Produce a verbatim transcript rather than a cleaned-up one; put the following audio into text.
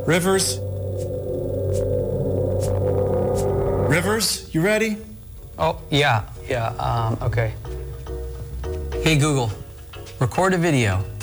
Rivers? Rivers, you ready? Oh, yeah, yeah, um, okay. Hey, Google, record a video.